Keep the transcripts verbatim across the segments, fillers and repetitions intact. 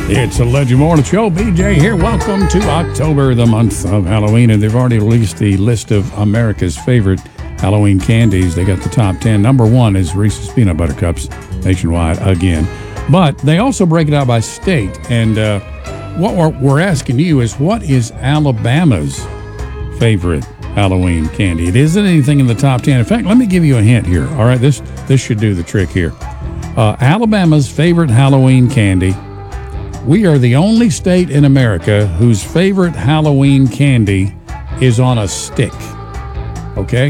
It's a Legend Morning Show. B J here. Welcome to October, the month of Halloween. And they've already released the list of America's favorite Halloween candies. They got the top ten. Number one is Reese's Peanut Butter Cups nationwide again. But they also break it out by state. And uh, what we're, we're asking you is, what is Alabama's favorite Halloween candy? It isn't anything in the top ten. In fact, let me give you a hint here. All right, this, this should do the trick here. Uh, Alabama's favorite Halloween candy. We are the only state in America whose favorite Halloween candy is on a stick. Okay?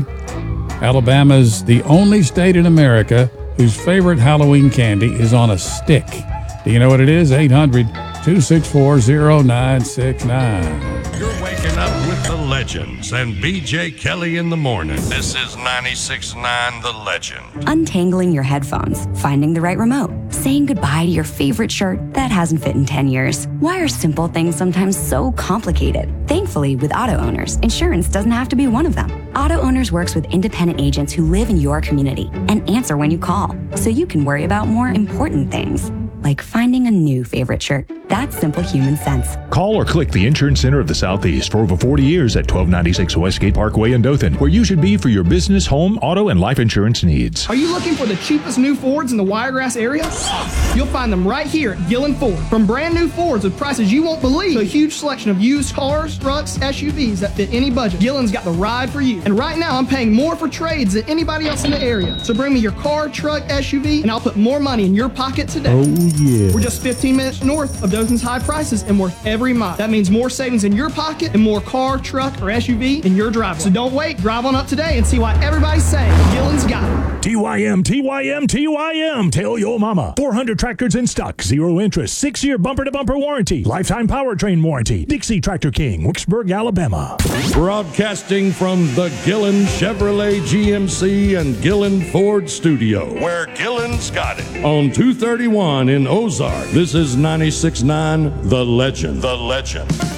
Alabama's the only state in America whose favorite Halloween candy is on a stick. Do you know what it is? eight hundred, two six four, zero nine six nine. You're waking up with the legends and B J Kelly in the morning. This is ninety-six point nine The Legend. Untangling your headphones, finding the right remote, saying goodbye to your favorite shirt that hasn't fit in ten years. Why are simple things sometimes so complicated? Thankfully, with auto owners, insurance doesn't have to be one of them. Auto Owners works with independent agents who live in your community and answer when you call, so you can worry about more important things, like finding a new favorite shirt. That's simple human sense. Call or click the Insurance Center of the Southeast for over forty years at twelve ninety-six Westgate Parkway in Dothan, where you should be for your business, home, auto, and life insurance needs. Are you looking for the cheapest new Fords in the Wiregrass area? You'll find them right here at Gillen Ford. From brand new Fords with prices you won't believe to a huge selection of used cars, trucks, S U Vs that fit any budget, Gillen's got the ride for you. And right now I'm paying more for trades than anybody else in the area. So bring me your car, truck, S U V, and I'll put more money in your pocket today. Oh, yeah. We're just fifteen minutes north of Dothan's high prices and worth every mile. That means more savings in your pocket and more car, truck, or S U V in your driveway. So don't wait. Drive on up today and see why everybody's saying Gillen's got it. T Y M, T Y M, T Y M. Tell your mama. four hundred tractors in stock. Zero interest. Six-year bumper-to-bumper warranty. Lifetime powertrain warranty. Dixie Tractor King, Wicksburg, Alabama. Broadcasting from the Gillen Chevrolet G M C and Gillen Ford studio, where Gillen's got it. On two thirty-one in Ozark, this is ninety-six point nine The Legend. The Legend.